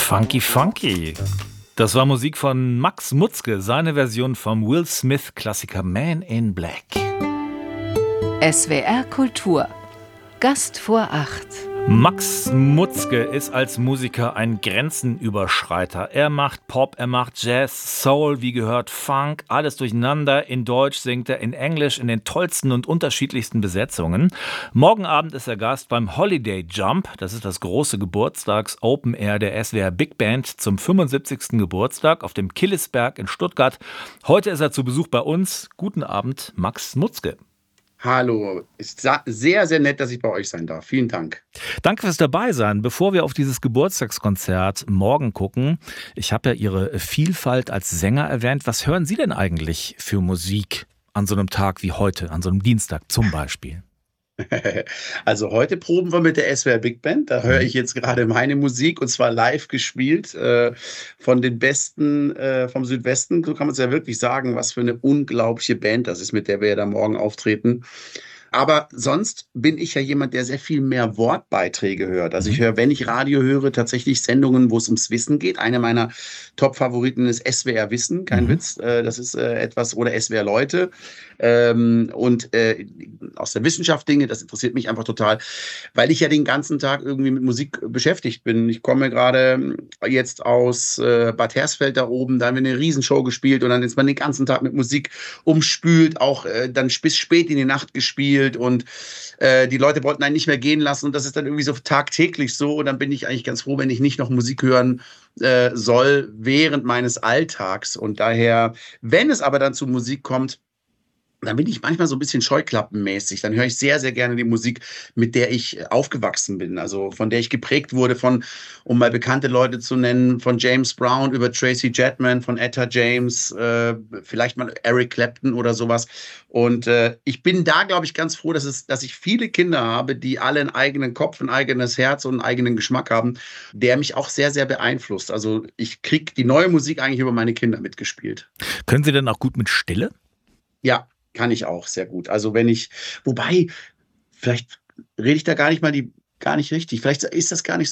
Funky Funky. Das war Musik von Max Mutzke, seine Version vom Will Smith-Klassiker Man in Black. SWR Kultur. Gast vor 8. Max Mutzke ist als Musiker ein Grenzenüberschreiter. Er macht Pop, er macht Jazz, Soul, wie gehört Funk, alles durcheinander. In Deutsch singt er, in Englisch, in den tollsten und unterschiedlichsten Besetzungen. Morgen Abend ist er Gast beim Holiday Jump. Das ist das große Geburtstags-Open Air der SWR Big Band zum 75. Geburtstag auf dem Killesberg in Stuttgart. Heute ist er zu Besuch bei uns. Guten Abend, Max Mutzke. Hallo, ist sehr, sehr nett, dass ich bei euch sein darf. Vielen Dank. Danke fürs Dabeisein. Bevor wir auf dieses Geburtstagskonzert morgen gucken, ich habe ja Ihre Vielfalt als Sänger erwähnt. Was hören Sie denn eigentlich für Musik an so einem Tag wie heute, an so einem Dienstag zum Beispiel? Also heute proben wir mit der SWR Big Band. Da höre ich jetzt gerade meine Musik und zwar live gespielt von den Besten vom Südwesten. So kann man es ja wirklich sagen, was für eine unglaubliche Band das ist, mit der wir ja da morgen auftreten. Aber sonst bin ich ja jemand, der sehr viel mehr Wortbeiträge hört. Also ich höre, wenn ich Radio höre, tatsächlich Sendungen, wo es ums Wissen geht. Eine meiner Top-Favoriten ist SWR Wissen, kein Witz. Das ist etwas, oder SWR Leute. Und aus der Wissenschaft Dinge, das interessiert mich einfach total, weil ich ja den ganzen Tag irgendwie mit Musik beschäftigt bin. Ich komme gerade jetzt aus Bad Hersfeld da oben, da haben wir eine Riesenshow gespielt und dann ist man den ganzen Tag mit Musik umspült, auch dann bis spät in die Nacht gespielt und die Leute wollten einen nicht mehr gehen lassen und das ist dann irgendwie so tagtäglich so und dann bin ich eigentlich ganz froh, wenn ich nicht noch Musik hören soll während meines Alltags und daher, wenn es aber dann zu Musik kommt, dann bin ich manchmal so ein bisschen scheuklappenmäßig. Dann höre ich sehr, sehr gerne die Musik, mit der ich aufgewachsen bin. Also von der ich geprägt wurde, um mal bekannte Leute zu nennen, von James Brown über Tracy Chapman, von Etta James, vielleicht mal Eric Clapton oder sowas. Und ich bin da, glaube ich, ganz froh, dass ich viele Kinder habe, die alle einen eigenen Kopf, ein eigenes Herz und einen eigenen Geschmack haben, der mich auch sehr, sehr beeinflusst. Also ich kriege die neue Musik eigentlich über meine Kinder mitgespielt. Können Sie denn auch gut mit Stille? Ja. Kann ich auch sehr gut. Also wobei, vielleicht rede ich da gar nicht richtig. Vielleicht ist das gar nicht